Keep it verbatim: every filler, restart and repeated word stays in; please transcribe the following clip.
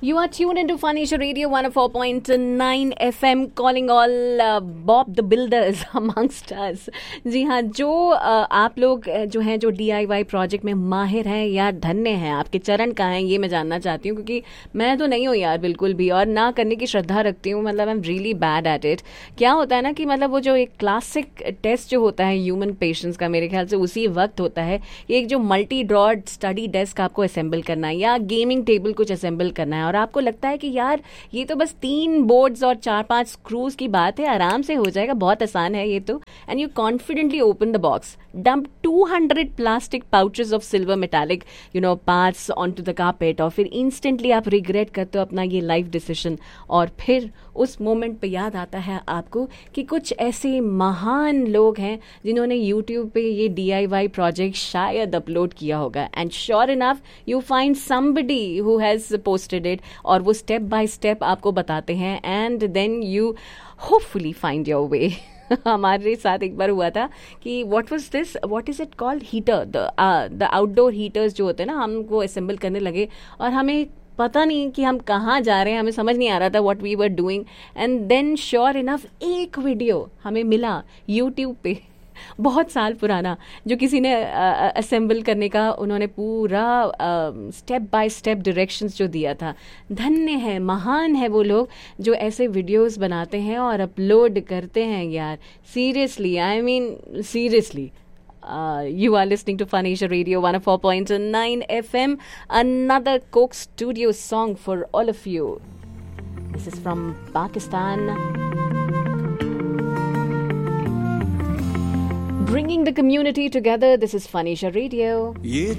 You are tuned into Fun Asia Radio one oh four point nine F M, calling all uh, Bob the Builders amongst us. जी हाँ, जो uh, आप लोग uh, जो हैं जो D I Y project में माहिर हैं या धन्य हैं, आपके चरण कहाँ हैं ये मैं जानना चाहती हूँ, क्योंकि मैं तो नहीं हूँ यार बिल्कुल भी, और ना करने की श्रद्धा रखती हूँ. मतलब I am really bad at it. क्या होता है ना कि मतलब वो जो एक क्लासिक टेस्ट जो होता है ह्यूमन पेशेंस का, मेरे ख्याल से उसी वक्त होता है. एक जो मल्टी ड्रॉड स्टडी डेस्क आपको असेंबल करना है या गेमिंग टेबल कुछ असेंबल करना है, और आपको लगता है कि यार ये तो बस तीन बोर्ड्स और चार पांच स्क्रूज की बात है, आराम से हो जाएगा, बहुत आसान है ये तो. And you confidently open the box, dump two hundred plastic pouches of silver metallic you know parts onto the carpet, और फिर इंस्टेंटली आप रिग्रेट करते हो अपना ये लाइफ डिसीजन. और फिर उस मोमेंट पे याद आता है आपको कि कुछ ऐसे महान लोग हैं जिन्होंने यूट्यूब पे ये डी आई वाई प्रोजेक्ट शायद अपलोड किया होगा. And sure enough you find somebody who has posted it, और वो स्टेप बाय स्टेप आपको बताते हैं. And then you hopefully find your way. हमारे साथ एक बार हुआ था कि what was this, what is it called, heater, the the outdoor heaters जो होते हैं ना, हम वो असेंबल करने लगे और हमें पता नहीं कि हम कहाँ जा रहे हैं, हमें समझ नहीं आ रहा था what we were doing. And then sure enough एक वीडियो हमें मिला यूट्यूब पे, बहुत साल पुराना, जो किसी ने असेंबल uh, करने का उन्होंने पूरा स्टेप बाय स्टेप डायरेक्शंस जो दिया था. धन्य है, महान है वो लोग जो ऐसे वीडियोस बनाते हैं और अपलोड करते हैं यार. Seriously, I mean seriously. Uh, you are listening to Fun Asia Radio one oh four point nine F M. Another Coke Studio song for all of you. This is from Pakistan. Bringing the community together. This is Fun Asia Radio.